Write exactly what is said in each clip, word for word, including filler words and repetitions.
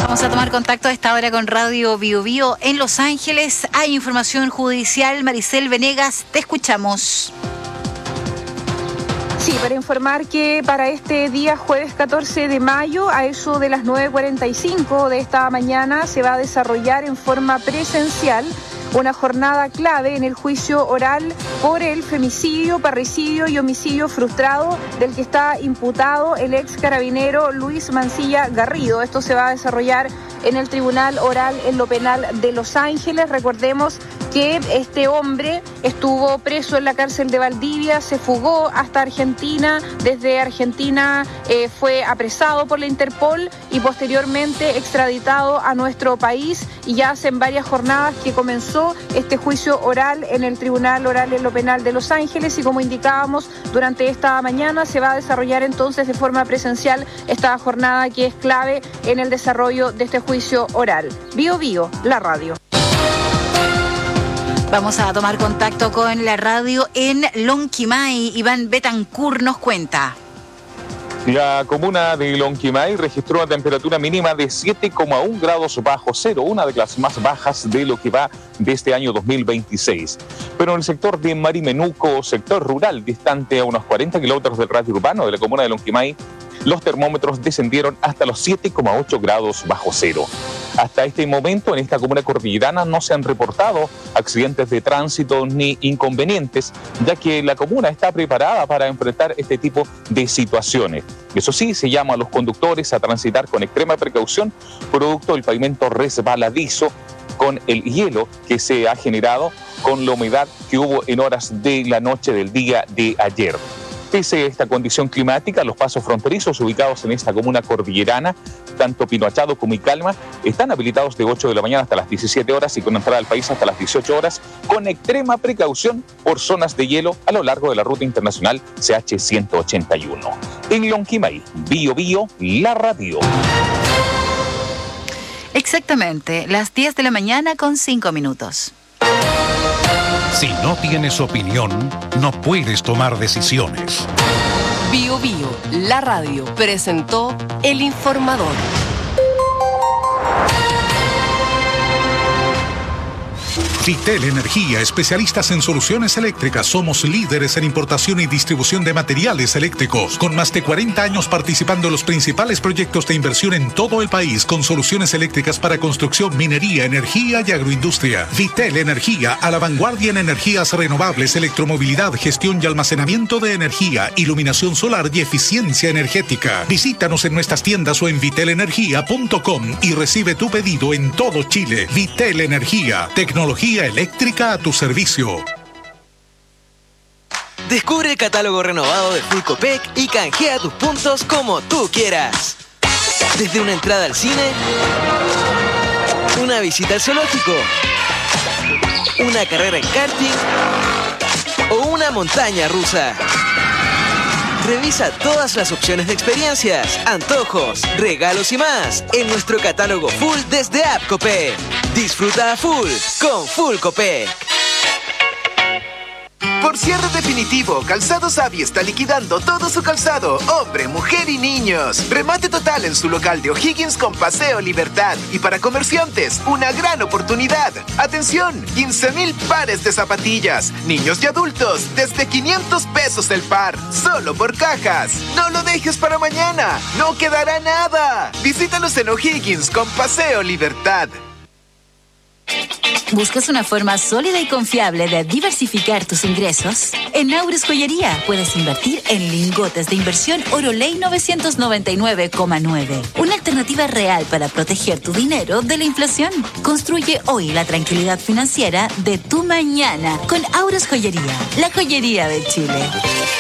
Vamos a tomar contacto a esta hora con Radio Bio Bio en Los Ángeles. Hay información judicial. Maricel Venegas, te escuchamos. Sí, para informar que para este día jueves catorce de mayo, a eso de las nueve cuarenta y cinco de esta mañana, se va a desarrollar en forma presencial una jornada clave en el juicio oral por el femicidio, parricidio y homicidio frustrado del que está imputado el ex carabinero Luis Mancilla Garrido. Esto se va a desarrollar en el Tribunal Oral en lo Penal de Los Ángeles. Recordemos que este hombre estuvo preso en la cárcel de Valdivia, se fugó hasta Argentina, desde Argentina eh, fue apresado por la Interpol y posteriormente extraditado a nuestro país, y ya hacen varias jornadas que comenzó este juicio oral en el Tribunal Oral en lo Penal de Los Ángeles, y como indicábamos, durante esta mañana se va a desarrollar entonces de forma presencial esta jornada que es clave en el desarrollo de este juicio oral. Bio Bio, la radio. Vamos a tomar contacto con la radio en Lonquimay. Iván Betancourt nos cuenta. La comuna de Lonquimay registró una temperatura mínima de siete coma uno grados bajo cero, una de las más bajas de lo que va de este año dos mil veintiséis. Pero en el sector de Marimenuco, sector rural distante a unos cuarenta kilómetros del radio urbano de la comuna de Lonquimay, los termómetros descendieron hasta los siete coma ocho grados bajo cero. Hasta este momento, en esta comuna cordillerana no se han reportado accidentes de tránsito ni inconvenientes, ya que la comuna está preparada para enfrentar este tipo de situaciones. Eso sí, se llama a los conductores a transitar con extrema precaución, producto del pavimento resbaladizo con el hielo que se ha generado con la humedad que hubo en horas de la noche del día de ayer. Pese a esta condición climática, los pasos fronterizos ubicados en esta comuna cordillerana, tanto Pino Achado como Icalma, están habilitados de ocho de la mañana hasta las diecisiete horas y con entrada al país hasta las dieciocho horas, con extrema precaución por zonas de hielo a lo largo de la ruta internacional C H ciento ochenta y uno. En Lonquimay, Bio Bio, la radio. Exactamente, las diez de la mañana con cinco minutos. Si no tienes opinión, no puedes tomar decisiones. Bio Bio, la radio, presentó El Informador. Vitel Energía, especialistas en soluciones eléctricas. Somos líderes en importación y distribución de materiales eléctricos. Con más de cuarenta años participando en los principales proyectos de inversión en todo el país, con soluciones eléctricas para construcción, minería, energía y agroindustria. Vitel Energía, a la vanguardia en energías renovables, electromovilidad, gestión y almacenamiento de energía, iluminación solar y eficiencia energética. Visítanos en nuestras tiendas o en vitel energía punto com y recibe tu pedido en todo Chile. Vitel Energía, tecnología eléctrica a tu servicio. Descubre el catálogo renovado de Full Copec y canjea tus puntos como tú quieras. Desde una entrada al cine, una visita al zoológico, una carrera en karting o una montaña rusa. Revisa todas las opciones de experiencias, antojos, regalos y más en nuestro catálogo Full desde App Copec. Disfruta a full con Full Copec. Por cierre definitivo, Calzado Savi está liquidando todo su calzado, hombre, mujer y niños. Remate total en su local de O'Higgins con Paseo Libertad. Y para comerciantes, una gran oportunidad. Atención, quince mil pares de zapatillas. Niños y adultos, desde quinientos pesos el par. Solo por cajas. No lo dejes para mañana. No quedará nada. Visítanos en O'Higgins con Paseo Libertad. ¿Buscas una forma sólida y confiable de diversificar tus ingresos? En Aures Joyería puedes invertir en lingotes de inversión Oroley novecientos noventa y nueve coma nueve. Una alternativa real para proteger tu dinero de la inflación. Construye hoy la tranquilidad financiera de tu mañana con Aures Joyería, la joyería de Chile.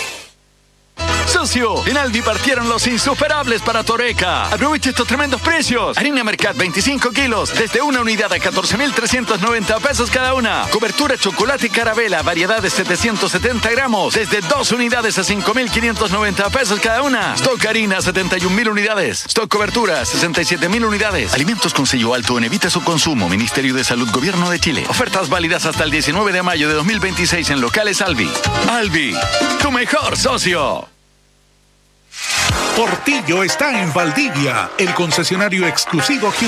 Socio, en Aldi partieron los insuperables para Toreca. Aprovecha estos tremendos precios. Harina Mercat veinticinco kilos, desde una unidad a catorce mil trescientos noventa pesos cada una. Cobertura chocolate y carabela, variedad de setecientos setenta gramos, desde dos unidades a cinco mil quinientos noventa pesos cada una. Stock harina, setenta y un mil unidades. Stock cobertura, sesenta y siete mil unidades. Alimentos con sello alto en Evita su consumo. Ministerio de Salud, Gobierno de Chile. Ofertas válidas hasta el diecinueve de mayo de dos mil veintiséis en locales Albi. Albi, tu mejor socio. Portillo está en Valdivia, el concesionario exclusivo